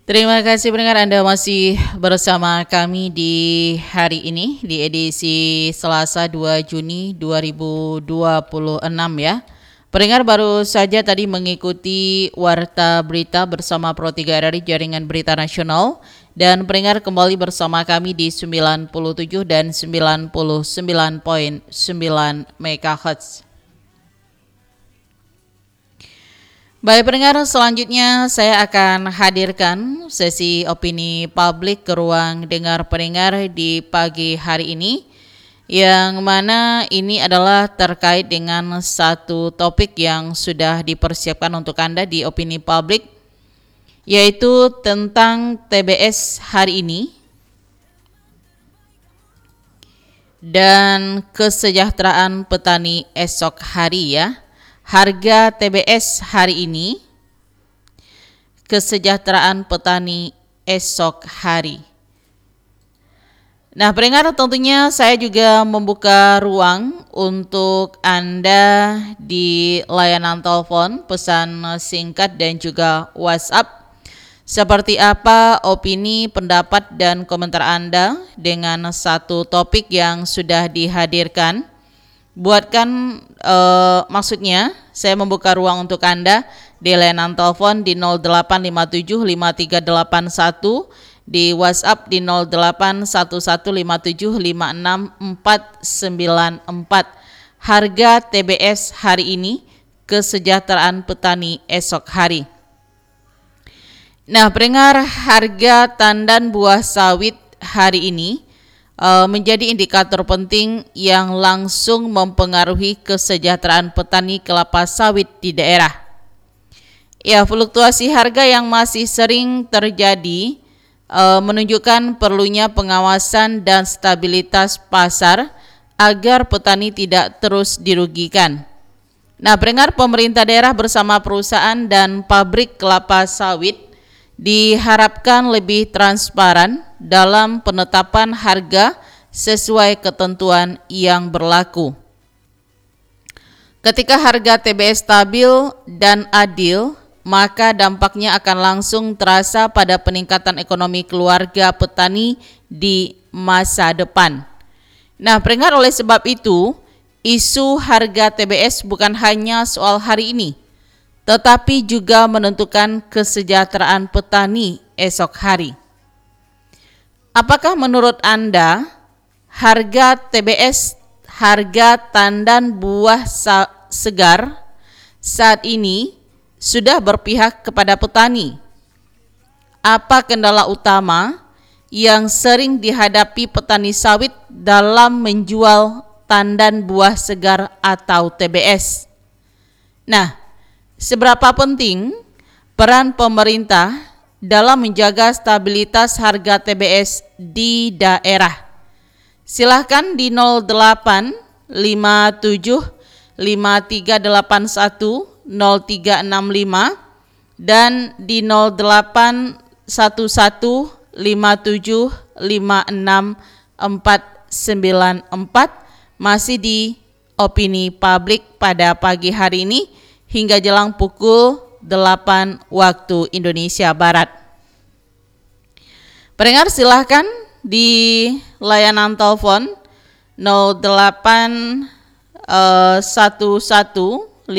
Terima kasih pendengar, Anda masih bersama kami di hari ini di edisi Selasa 2 Juni 2026 ya. Pendengar baru saja tadi mengikuti Warta Berita bersama Pro 3 RRI Jaringan Berita Nasional, dan pendengar kembali bersama kami di 97 dan 99.9 MHz. Baik pendengar, selanjutnya saya akan hadirkan sesi opini publik ke ruang dengar pendengar di pagi hari ini, yang mana ini adalah terkait dengan satu topik yang sudah dipersiapkan untuk Anda di opini publik, yaitu tentang TBS hari ini dan kesejahteraan petani esok hari ya. Harga TBS hari ini, kesejahteraan petani esok hari. Nah, pendengar, tentunya saya juga membuka ruang untuk Anda di layanan telepon, pesan singkat dan juga WhatsApp. Seperti apa opini, pendapat, dan komentar Anda dengan satu topik yang sudah dihadirkan. Buatkan maksudnya saya membuka ruang untuk Anda di layanan telepon di 08575381, di WhatsApp di 081157569494. Harga TBS hari ini, kesejahteraan petani esok hari. Nah, pendengar, harga tandan buah sawit hari ini menjadi indikator penting yang langsung mempengaruhi kesejahteraan petani kelapa sawit di daerah. Ya, fluktuasi harga yang masih sering terjadi menunjukkan perlunya pengawasan dan stabilitas pasar agar petani tidak terus dirugikan. Nah, pendengar, pemerintah daerah bersama perusahaan dan pabrik kelapa sawit diharapkan lebih transparan dalam penetapan harga sesuai ketentuan yang berlaku. Ketika harga TBS stabil dan adil, maka dampaknya akan langsung terasa pada peningkatan ekonomi keluarga petani di masa depan. Nah, pendengar, oleh sebab itu, isu harga TBS bukan hanya soal hari ini, tetapi juga menentukan kesejahteraan petani esok hari. Apakah menurut Anda harga TBS, harga tandan buah segar saat ini sudah berpihak kepada petani? Apa kendala utama yang sering dihadapi petani sawit dalam menjual tandan buah segar atau TBS? Nah, seberapa penting peran pemerintah dalam menjaga stabilitas harga TBS di daerah? Silahkan di 085753810365 dan di 081157569494, masih di opini publik pada pagi hari ini hingga jelang pukul 8 waktu Indonesia Barat. Pendengar, silahkan di layanan telepon 0811